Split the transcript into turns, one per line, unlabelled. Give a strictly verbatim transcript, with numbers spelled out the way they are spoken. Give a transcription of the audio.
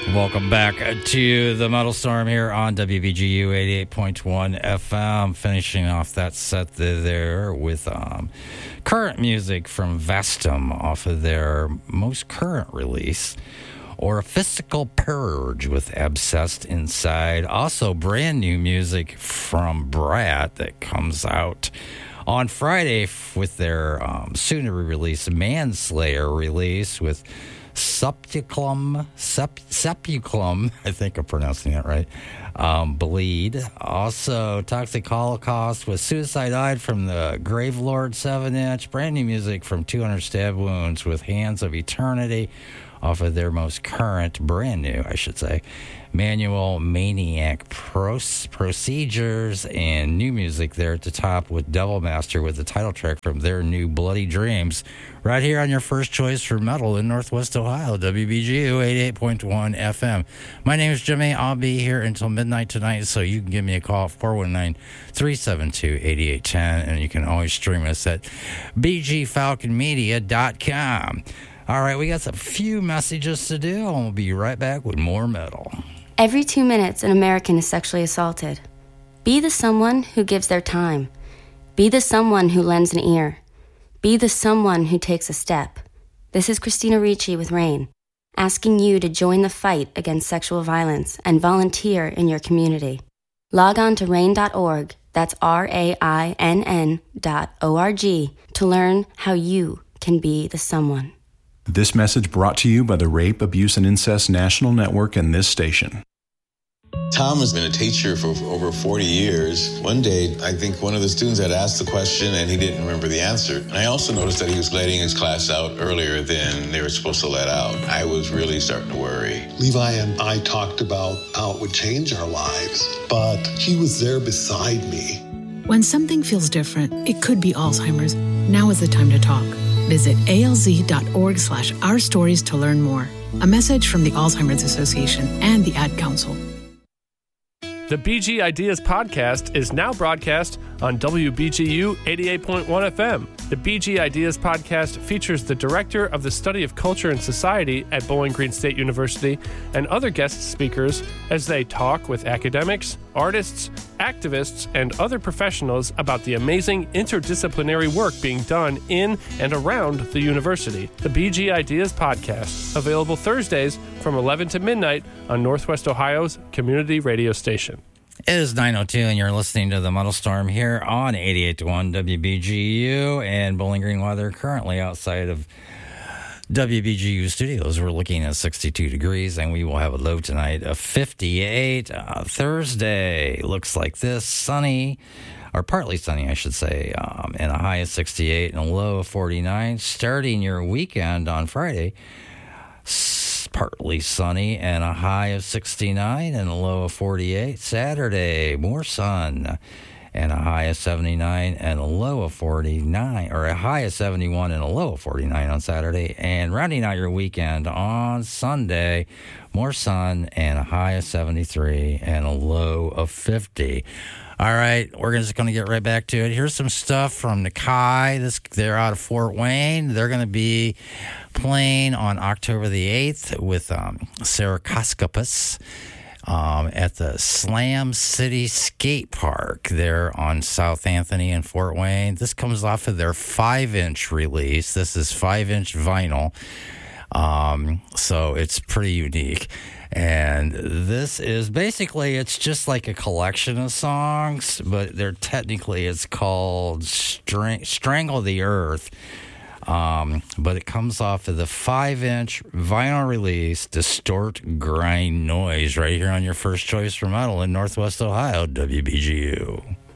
Welcome back to the Metal Storm here on W B G U eighty-eight point one F M. Finishing off that set there with um, current music from Vestum off of their most current release, or a Physical Purge with Obsessed Inside. Also, brand new music from Brat that comes out on Friday with their um, soon-to-be-released Manslayer release with Sepulchrum, Sep, Sepulchrum, I think I'm pronouncing that right, um, Bleed. Also, Toxic Holocaust with Suicide Eyed from the Gravelord seven inch. Brand new music from two hundred Stab Wounds with Hands of Eternity off of their most current, brand new, I should say, Manual Maniac Pro- Procedures, and new music there at the top with Devil Master with the title track from their new Bloody Dreams, right here on your first choice for metal in Northwest Ohio, W B G U eighty-eight point one F M. My name is Jimmy. I'll be here until midnight tonight, so you can give me a call at four one nine, three seven two, eight eight one zero, and you can always stream us at b g falcon media dot com. All right, we got a few messages to do, and we'll be right back with more metal.
Every two minutes, an American is sexually assaulted. Be the someone who gives their time. Be the someone who lends an ear. Be the someone who takes a step. This is Christina Ricci with RAINN, asking you to join the fight against sexual violence and volunteer in your community. Log on to rain dot org, that's R A I N N dot O R G, to learn how you can be the someone.
This message brought to you by the Rape, Abuse, and Incest National Network and this station.
Tom has been a teacher for over forty years. One day, I think one of the students had asked the question and he didn't remember the answer. And I also noticed that he was letting his class out earlier than they were supposed to let out. I was really starting to worry.
Levi and I talked about how it would change our lives, but he was there beside me.
When something feels different, it could be Alzheimer's. Now is the time to talk. Visit alz.org slash our stories to learn more. A message from the Alzheimer's Association and the Ad Council.
The B G Ideas podcast is now broadcast on W B G U eighty-eight point one F M. The B G Ideas podcast features the director of the Study of Culture and Society at Bowling Green State University and other guest speakers as they talk with academics, artists, activists, and other professionals about the amazing interdisciplinary work being done in and around the university. The B G Ideas podcast, available Thursdays from eleven to midnight on Northwest Ohio's community radio station.
It is nine oh two, and you're listening to the Metal Storm here on eighty-eight point one W B G U and Bowling Green weather. Currently outside of W B G U studios, we're looking at sixty-two degrees, and we will have a low tonight of fifty-eight. Uh, Thursday looks like this, sunny, or partly sunny, I should say, um, and a high of sixty-eight and a low of forty-nine. Starting your weekend on Friday, partly sunny and a high of sixty-nine and a low of forty-eight. Saturday, more sun and a high of seventy-nine and a low of forty-nine, or a high of seventy-one and a low of forty-nine on Saturday. And rounding out your weekend on Sunday, more sun and a high of seventy-three and a low of fifty. All right, we're just going to get right back to it. Here's some stuff from Nakai. This, they're out of Fort Wayne. They're going to be playing on October the eighth with um, Sarah Koskopus um, at the Slam City Skate Park there on South Anthony in Fort Wayne. This comes off of their five-inch release. This is five-inch vinyl, um, so it's pretty unique. And this is basically, it's just like a collection of songs, but they're technically, it's called String, Strangle the Earth. Um, but it comes off of the five-inch vinyl release, Distort Grind Noise, right here on your first choice for metal in Northwest Ohio, W B G U.